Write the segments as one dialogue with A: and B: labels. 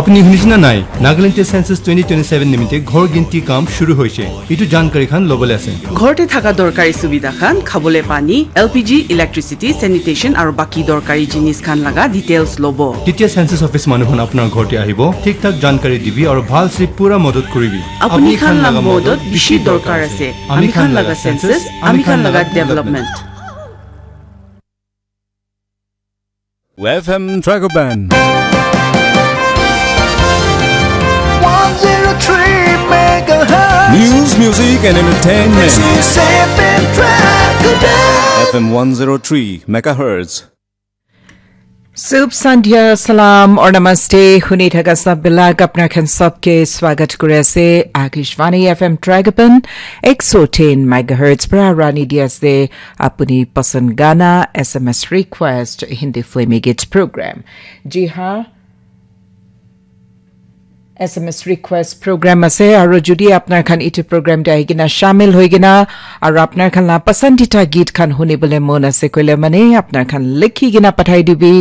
A: আপনি শুনিছেন নাই নাগালেন্ড সেন্সাস 2027 নিমিত্তে ঘর গিনতি কাম শুরু হয়েছে এটু জানকারি খান লবলে আছে
B: ঘরতে থাকা দরকারি সুবিধা খান খাবলে পানি এলপিজি ইলেকট্রিসিটি স্যানিটেশন আর বাকি দরকারি জিনিস খান লাগা ডিটেইলস লব
A: তেতিয়া সেন্সাস অফিস মানুহন আপনার ঘরতে আহিব ঠিকঠাক জানকারি দিবি আর ভাল সে পুরা মদত করিবি
B: আপনি খান লাগা মদত বেশি দরকার আছে আমি খান লাগা সেন্সাস আমি খান লাগা development
C: FM Dragoban
D: 103 megahertz.
C: News, music and entertainment.
D: This is FM Dragoban.
C: FM 103 megahertz.
E: Subh Sandhya Salam और नमस्ते हुनी ठगा सब बिलाग अपना खन सबके स्वागत करे से आकाशवाणी FM Dragoban 110 मेगाहर्ट्ज पर रानी दिया से अपनी पसंद गाना SMS request हिंदी फिल्मी गीत प्रोग्राम जी हाँ SMS request program ase aru jodi apnar khan itu program ta higina shamil hoigina aru apnar khan la pasandita geet khan hone bole mon ase koile mane apnar khan likhi gina pathai dibi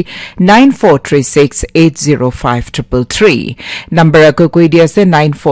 E: 9436805333 number ko koi dia ase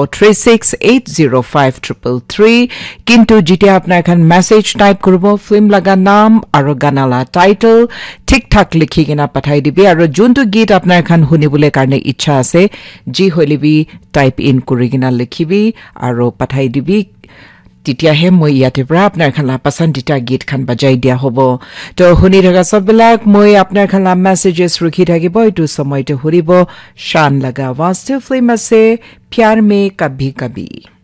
E: 9436805333 kintu jiti apnar khan message type korbo film laga naam aru gana la title ঠিক ঠাক লিখি গিনা পাঠাই দিবি আৰু যোনটো গীত আপোনাৰ খান শুনিবলে কাৰণে ইচ্ছা আছে জি হলিবি টাইপ ইন কৰি গিনা লিখিবি আৰু পাঠাই দিবি তেতিয়াহে মই ইয়াতে পৰা আপোনাৰ খান পছন্দিতা গীত খান বজাই দিয়া হ'ব তো শুনি থকা সববিলাক মই আপোনাৰ খান মেছেজেছ ৰখি থাকিব ইটো সময়তে হৰিব শান লগা वास्तव फिल्म से प्यार में कभी कभी